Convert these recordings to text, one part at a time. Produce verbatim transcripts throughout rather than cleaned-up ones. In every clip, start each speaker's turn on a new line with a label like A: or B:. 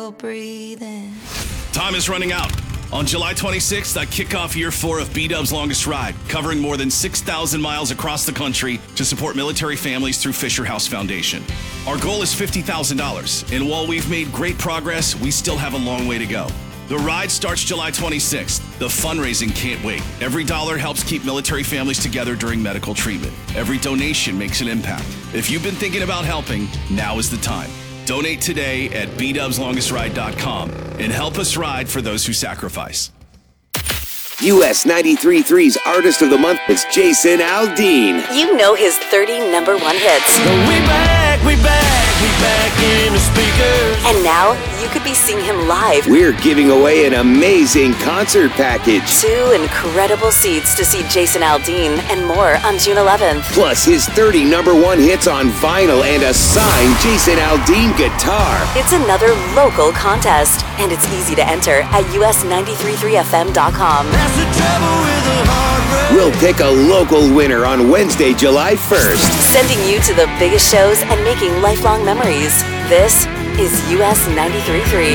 A: breathing.
B: Time is running out. On July twenty-sixth, I kick off year four of B-Dub's Longest Ride, covering more than six thousand miles across the country to support military families through Fisher House Foundation. Our goal is fifty thousand dollars, and while we've made great progress, we still have a long way to go. The ride starts July twenty-sixth. The fundraising can't wait. Every dollar helps keep military families together during medical treatment. Every donation makes an impact. If you've been thinking about helping, now is the time. Donate today at b dubs longest ride dot com and help us ride for those who sacrifice.
C: U S ninety-three point three's Artist of the Month is Jason Aldean.
D: You know his thirty number one hits.
E: We back, we back, we back in the speakers.
D: And now you could be seeing him live.
C: We're giving away an amazing concert package.
D: Two incredible seats to see Jason Aldean and more on June eleventh.
C: Plus his thirty number one hits on vinyl and a signed Jason Aldean guitar.
D: It's another local contest, and it's easy to enter at U S ninety-three point three F M dot com.
E: That's the trouble with a hard road.
C: We'll pick a local winner on Wednesday, July first.
D: Sending you to the biggest shows and making lifelong memories. This is U S ninety-three point three.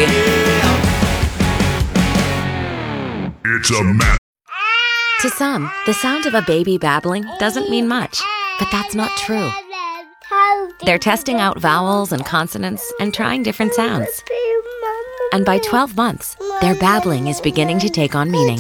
F: It's a mess.
G: To some, the sound of a baby babbling doesn't mean much, but that's not true. They're testing out vowels and consonants and trying different sounds. And by twelve months, their babbling is beginning to take on meaning.